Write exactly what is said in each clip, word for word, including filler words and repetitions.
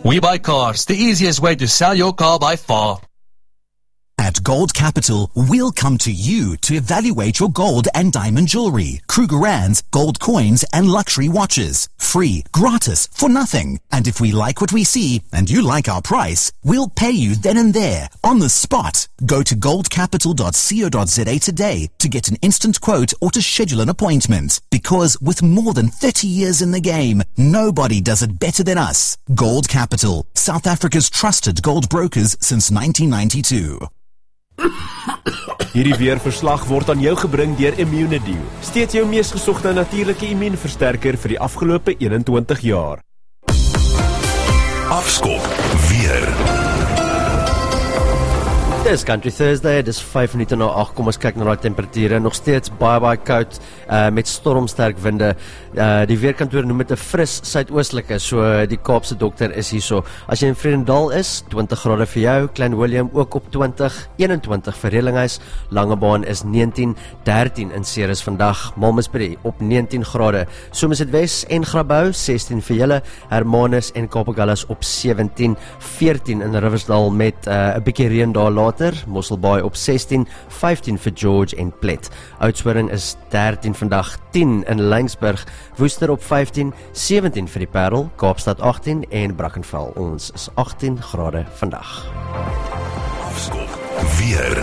We buy cars, the easiest way to sell your car by far. At Gold Capital, we'll come to you to evaluate your gold and diamond jewelry, Krugerrands, gold coins, and luxury watches. Free, gratis, for nothing. And if we like what we see, and you like our price, we'll pay you then and there, on the spot. Go to gold capital dot co dot za today to get an instant quote or to schedule an appointment. Because with more than thirty years in the game, nobody does it better than us. Gold Capital, South Africa's trusted gold brokers since nineteen ninety-two. Hierdie weerverslag word aan jou gebring deur Immunedio. Steeds jou mees gesogte natuurlike immuunversterker vir die afgelope eenentwintig jaar. Afskop weer. Dis Country Thursday, dis vyf minute na agt, kom ons kyk na die temperature, nog steeds baie baie koud, uh, met stormsterk winde, uh, die weerkantoor noem dit 'n fris suidoostelike, so die Kaapse dokter is hierso. As jy in Vredendal is, twintig grade vir jou, Klein Willem ook op twintig, eenentwintig vir Relinghuis, Langebaan is negentien, dertien in Ceres vandag, Malmesbury op negentien grade, Somerset Wes en Grabouw, sestien vir julle, Hermanus en Kaapagullas op sewentien, veertien in Riversdal met 'n uh, bietjie reën daar later, Mosselbaai op sestien, vyftien vir George en Plet. Oudtshoorn is dertien vandag, tien in Laingsburg, Woester op vyftien, sewentien vir die Parel, Kaapstad agttien en Brackenfell, ons is agttien grade vandag. Afskop weer.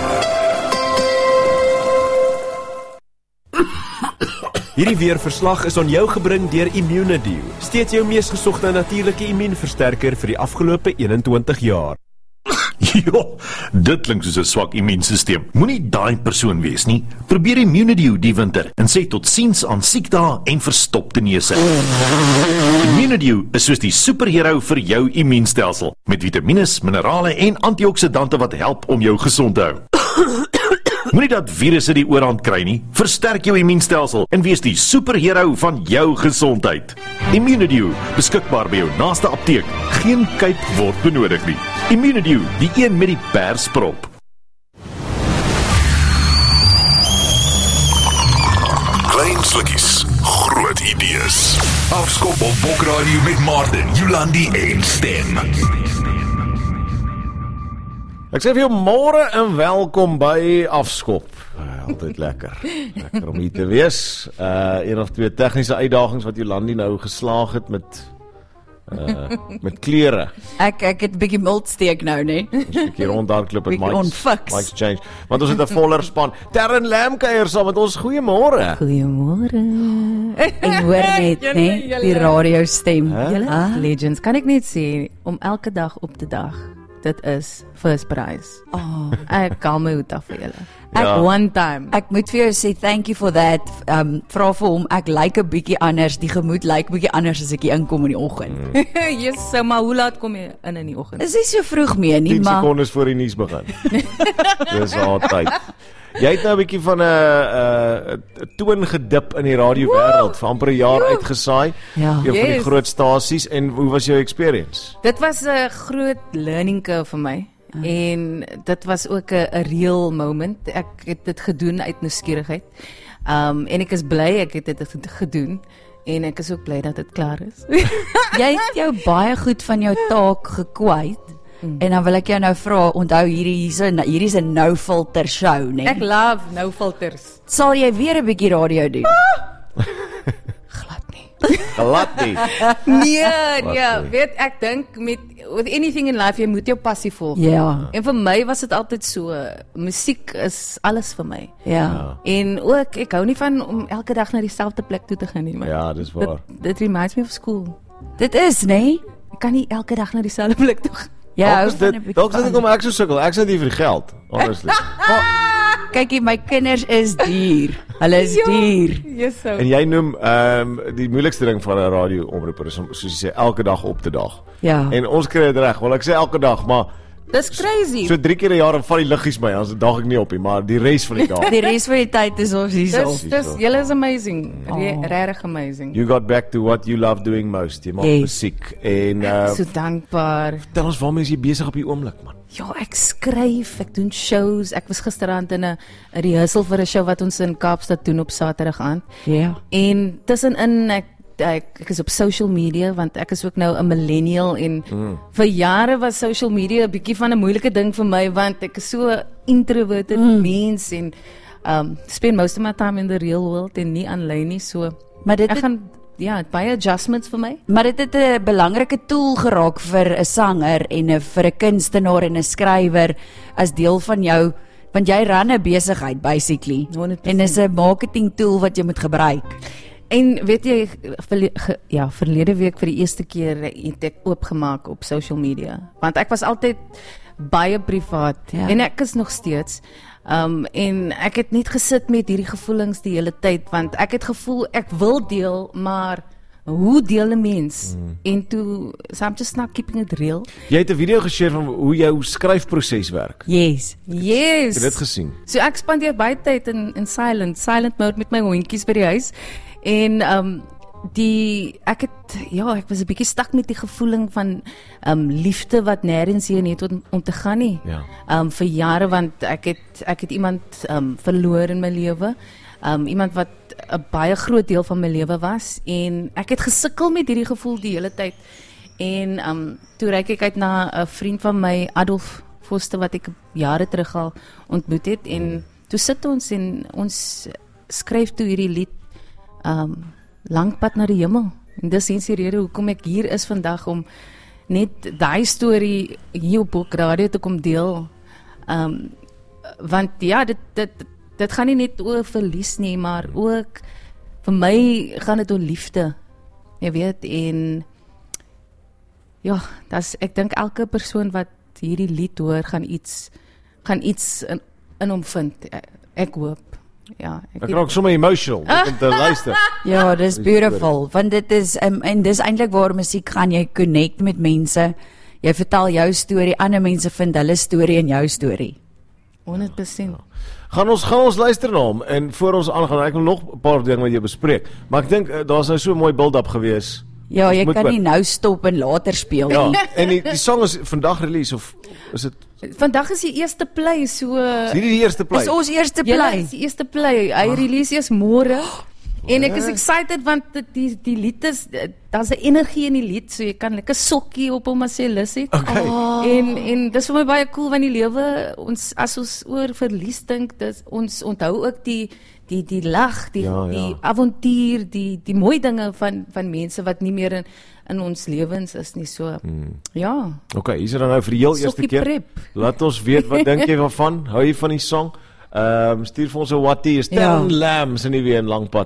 Hierdie weerverslag is aan jou gebring deur Immunedio. Steeds jou mees gesogte natuurlike immuunversterker vir die afgelope eenentwintig jaar. Jo, dit klink soos 'n swak immuunstelsel. Moenie daai persoon wees nie. Probeer Immunedio die winter en sê tot siens aan siekdae en verstopte neuse. Immunedio is soos die superhero vir jou immuunstelsel, met vitamiene, minerale en antioksidante wat help om jou gesond te hou. Moenie dat virusse die oorhand kry nie. Versterk jou immuunstelsel en wees die superhero van jou gesondheid. Immunedio, beskikbaar by jou naaste apteek. Geen kuip word benodig nie. Immunedio, die een met die persprop. Klein slukkies, groot idees. Afskop op Bokradio met Martin, Jolandi en Stem. Ek sê vir jou môre en welkom by Afskop. Uh, altyd lekker. Lekker om hier te wees. Uh, een of twee tegniese uitdagings wat Jolandi nou geslaag het met uh, met klere. Ek ek het 'n bietjie mild steek nou, né? Ons 'n bietjie rondhardloop met Bietjie Mike's, onfiks. Mike's Change. Want ons het 'n voller span. Terren Lam kuier saam met ons. Goeiemôre. Goeiemôre. En hoor net, né, die radio stem. Huh? Ah, Legends, kan ek net sê, om elke dag op te dag, dit is first prize. oh. Ek kan my hoed af vir julle. Ja. Ek one time. Ek moet vir jou sê thank you for that. Um vra vir hom, ek lyk 'n bietjie anders, die gemoed lyk bietjie anders as ek hier inkom in die oggend. Mm. Yes, so maar hoe laat kom jy in in die oggend? Is nie so vroeg meer nie, tien maar sekondes voor die nuus begin. Dis altyd. Jy het nou 'n bietjie van 'n uh, uh, toon gedip in die radiowêreld, vir amper 'n jaar Woe! uitgesaai. Ja. Een van die Yes. groot stasies. En hoe was jou experience? Dit was 'n groot learning curve vir my. Ah. En dit was ook 'n 'n real moment. Ek het dit gedoen uit nuuskierigheid. Um en ek is bly ek het dit gedoen en ek is ook bly dat dit klaar is. jy het jou baie goed van jou taak gekwyt. Mm. En dan wil ek jou nou vra, onthou hierdie hier's 'n hierdie's 'n no filter show, né? Ek love no filters. Sal jy weer 'n bietjie radio doen? Glad nie. Glad nie. Nee, Wat nee, nie? weet ek dink met with anything in life jy moet jou passie volg. Ja. En vir my was dit altyd so, musiek is alles vir my. Ja. En ook ek hou nie van om elke dag na dieselfde plek toe te gaan nie, maar Ja, dis waar. Dit, dit reminds me of school. Dit is, né? Ek kan nie elke dag na dieselfde plek toe gaan. Ja, Dalk hou is van 'n dit, bietjie dalk is dit van- kom ek so sukkel. Ek sit hier vir die geld, honestly. Kykie, my kinders is duur. Hulle is Ja. duur. Yes, so. En jy noem ehm um, die moeilikste ding van 'n radio-omroeper is om, soos jy sê, elke dag op te dag. Ja. En ons kry dit reg. Wel, ek sê elke dag, maar Dis crazy. so drie keer 'n jaar val die liggies my, dan dag ek nie op nie, maar die res van die dag. Die res van die tyd is ons hierso. Dis dis julle is amazing. Re- Oh. Regtig amazing. You got back to what you love doing most. Jy maak Yes. musiek en uh, So dankbaar. tel ons waarmee is jy besig op die oomblik, man? Ja, ek skryf, ek doen shows. Ek was gisteraand in 'n 'n rehearsal vir 'n show wat ons in Kaapstad doen op Saterdag aand. Ja. En tussenin ek ek, ek is op social media want ek is ook nou 'n millennial en mm. vir jare was social media 'n bietjie van 'n moeilike ding vir my want ek is so 'n introverted mm. mens en um spend most of my time in the real world en nie aanlyn nie, so maar dit ek gaan ja, baie adjustments vir my. Maar dit het 'n belangrike tool geraak vir 'n sanger en 'n vir 'n kunstenaar en 'n skrywer as deel van jou, want jy ran 'n besigheid basically. honderd persent. En is 'n marketing tool wat jy moet gebruik. En weet jy, verle ge, ja, verlede week vir die eerste keer het ek oopgemaak op social media, want ek was altyd baie privaat Ja. en ek is nog steeds. Um, en ek het net gesit met hierdie gevoelens die hele tyd, want ek het gevoel ek wil deel, maar hoe deel 'n mens? Mm. En toe, so I'm just not keeping it real. Jy het 'n video geshare van hoe jou skryfproses werk. Yes. Yes. Ek het dit gesien. So ek spandeer baie tyd in in silent, silent mode met my hondjies by die huis. En um die ek het ja, ek was 'n bietjie stak met die gevoeling van um liefde wat nêrens heen het om, om te gaan nie. Ja. Um vir jare, want ek het ek het iemand um verloor in my lewe. Um iemand wat 'n baie groot deel van my lewe was en ek het gesukkel met hierdie gevoel die hele tyd. En um toe reik ek uit na 'n vriend van my, Adolf Foster, wat ek jare terug al ontmoet het, en toe sit ons en ons skryf toe hierdie lied um Langpad na die hemel. En dis eens die rede hoekom ek hier is vandag, om net daai storie hier op Bokradio te kom deel. Um want ja, dit dit dit gaan nie net oor verlies nie, maar ook vir my gaan dit oor liefde. Jy weet, en ja, das ek dink elke persoon wat hierdie lied hoor gaan iets gaan iets in, in hom vind. Ek, ek hoop. Ja, ek raak sommer emotional om te luister. Ja, dis beautiful, want dit is um, en dis eintlik waar musiek gaan, jy connect met mense. Jy vertel jou storie, ander mense vind hulle storie in jou storie. honderd persent. Gaan ons gaan ons luister na hom en voor ons aangaan, ek wil nog 'n paar dinge met jou bespreek. Maar ek dink uh, daar's nou so 'n mooi build-up gewees. Ja, ons jy moet kan wat, nie nou stop en later speel ja, nie. en die, die song is vandag release of is dit Vandag is die eerste play, so is hierdie die eerste play? Is ons eerste Julle play. is die eerste play. Hy Ach. release eers môre. En ek is excited want die die lied is daar's 'n energie in die lied, so jy kan lekker sokkie op hom as jy lus het. Okay. Oh. En en dis vir my baie cool want die lewe, ons as ons oor verlies dink, dis ons onthou ook die die die lag, die Ja, ja. die avontuur, die die mooi dinge van van mense wat nie meer in in ons lewens is nie, so. Hmm. Ja. Okay, hier is dan nou vir die heel eerste Sokkie keer. prep. Laat ons weet wat dink jy daarvan? Hou jy van die song? Ehm um, stuur vir ons 'n WhatsApp, is ten Ja. lambs in die weer in Langpad.